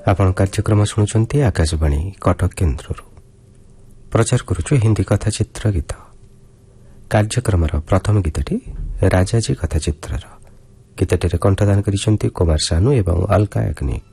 ଆପଣ କାର୍ଯ୍ୟକ୍ରମ ଶୁଣୁଛନ୍ତି ଆକାଶବାଣୀ କଟକ କେନ୍ଦ୍ରରୁ। ପ୍ରଚାର କରୁଛୁ ହିନ୍ଦୀ କଥାଚିତ୍ର ଗୀତ। କାର୍ଯ୍ୟକ୍ରମର ପ୍ରଥମ ଗୀତଟି ରାଜାଜୀ କଥାଚିତ୍ରର। ଗୀତଟିରେ କଣ୍ଠଦାନ କରିଛନ୍ତି କୁମାର ସାନୁ ଏବଂ ଅଲକା ୟାଗ୍ନିକ।